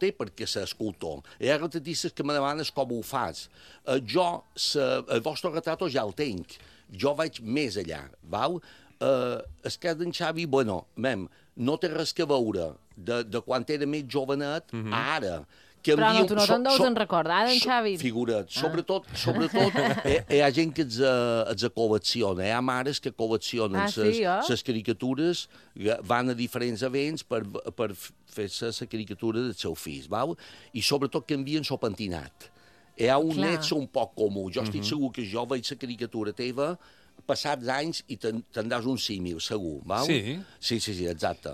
té per què ser escultor. Hi ha retratistes que me demanes com ho fas. Jo, el vostre retrato ja el tenc. Jo vaig més allà, val? El cas d'en Xavi, bueno, no té res que veure de quan era més jovenet a ara. Però no, tu no te'n deus en recordar, d'en Xavi. Figura't. Sobretot hi ha gent que els col·lecciona. Hi ha mares que col·leccionen les caricatures, van a diferents events per fer-se la caricatura dels seus fills, val? I sobretot canvien el pentinat. Hi ha un net un poc comú. Jo estic segur que jo veig la caricatura teva passats anys i te'n das un símil, segur, val? Sí? Sí, exacte.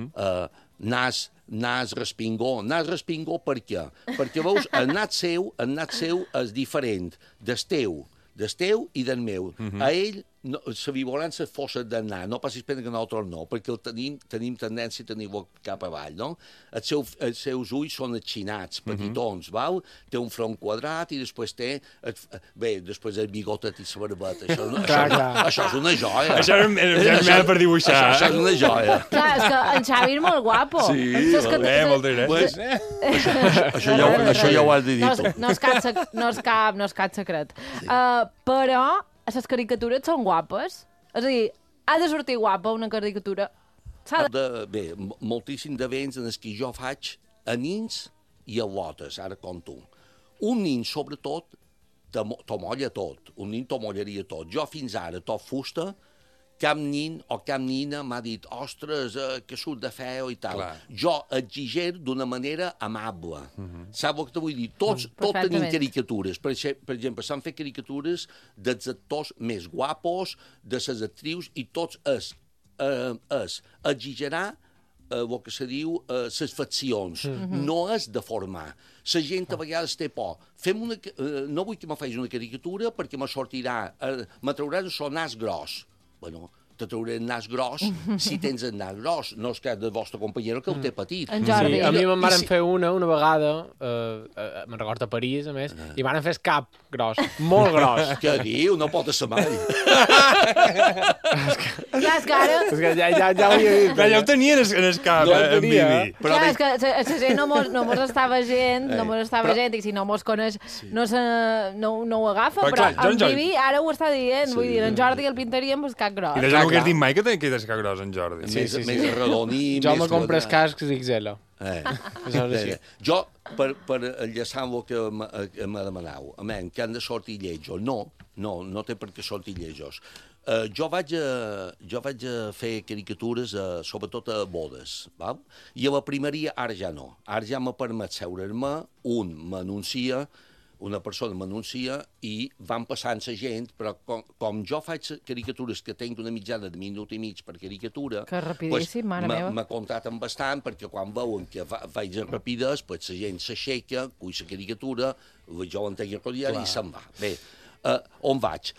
Nas respingó per què? Perquè, veus, el nas seu és diferent del teu i del meu. A ell, la violència fos del nas, no passis pena que nosaltres no, perquè tenim tendència a tenir-ho cap avall, no? Els seus ulls són atxinats, petitons, val? Té un front quadrat i després té... Bé, després el bigotet i la barbeta. Això és una joia. Això era per dibuixar. Això és una joia. Clar, és que en Xavi és molt guapo. Sí, moltes gràcies. Això ja ho has de dir tu. No és cap secret. Però les caricatures són guapes. És a dir, ha de sortir guapa una caricatura. Bé, moltíssim d'events en els que jo faig a nins i a lotes, ara com tu. Un nin, sobretot, t'ho molla tot. Un nin t'ho mollaria tot. Jo fins ara, tot fusta, cap nin o cap nina m'ha dit ostres, que surt de feo i tal. Clar. Jo exigero d'una manera amable. Saps el que te vull dir? Tots tenim caricatures. Per exemple, s'han fet caricatures dels actors més guapos, de les actrius, i tots és exigerar el que se diu les faccions. No és deformar. La gent a vegades té por. No vull que me facis una caricatura perquè me sortirà, me trauràs el nas gros. Bueno, te trauré el nas gros si tens el nas gros. No és cas del vostre companyero que ho té petit. En Jordi. Sí, a mi me'n van fer una vegada, me'n recordo a París, a més, i van fer el cap gros, molt gros. Què diu? No pot ser mai. Clar, és que ara... És que ja ho havia dit. Ja ho tenien en el cap, en Bibi. Clar, és que la gent no mos estava gent, i si no mos coneix no ho agafa, però en Bibi ara ho està dient. Vull dir, en Jordi el pintaríem el cap gros. I no hagués dit mai que té el cap gros, en Jordi. Més arredoní. Jo me compres cascs XL. Jo, per enllaçar el que m'ha demanat, que han de sortir lletjos. No té per què sortir lletjos. Jo vaig a fer caricatures, sobretot a bodes, val? I a la primeria ara ja no. Ara ja m'ha permet seure'm, una persona m'anuncia i van passant la gent, però com jo faig caricatures que tenc una mitjana de minut i mig per caricatura, que rapidíssim, mare meva. Me contraten bastant perquè quan veuen que faig en rapidesa, la gent s'aixeca, cull la caricatura, jo l'entenc rotllar i se'n va. Bé, on vaig?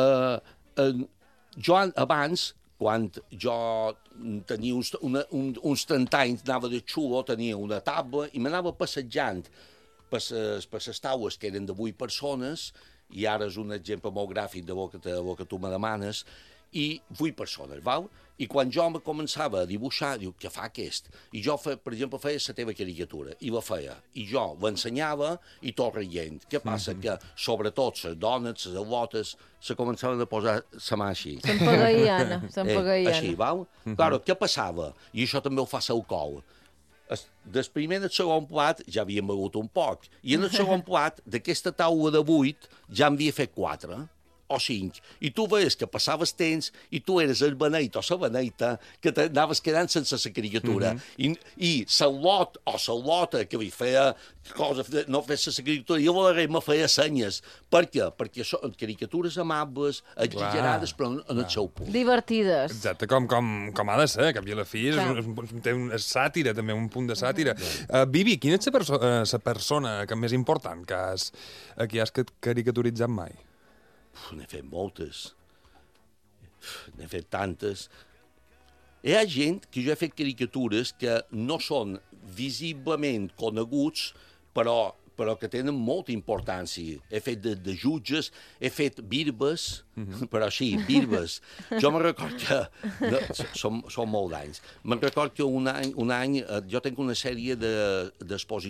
Jo abans, quan jo tenia uns 30 anys, anava de xulo, tenia una taula i m'anava passejant per les taules que eren de 8 persones, i ara és un exemple molt gràfic del que tu me demanes, i 8 persones, val? I quan jo me començava a dibuixar, diu, què fa aquest? I jo, per exemple, feia la teva caricatura, i la feia. I jo l'ensenyava i tot rient. Què passa? Que, sobretot, les dones, les al·lotes, se començaven a posar la mà així. S'empagaïen. Així, val? Claro, què passava? I això també ho fa el col. Del primer al segon plat ja havíem begut un poc. I en el segon plat, d'aquesta taula de 8, ja en havia fet 4 o 5. I tu veies que passaves temps i tu eres el beneit o la beneita que t'anaves quedant sense la caricatura. I l'al·lot o l'al·lota que li feia coses, no feia la caricatura, i a me feia senyes. Per què? Perquè són caricatures amables, exagerades, però en el seu punt. Divertides. Exacte, com ha de ser, que a la fi té una sàtira, també un punt de sàtira. Bibi, quina és la persona més important que has caricaturitzat mai? N'he fet moltes. N'he fet tantes. Hi ha gent que jo he fet caricatures que no són visiblement coneguts, però que tenen molta importància. He fet de jutges, he fet birbes, però sí, birbes. Jo me'n record que... Són molt d'anys. Me'n record que un any jo tinc una sèrie d'exposicions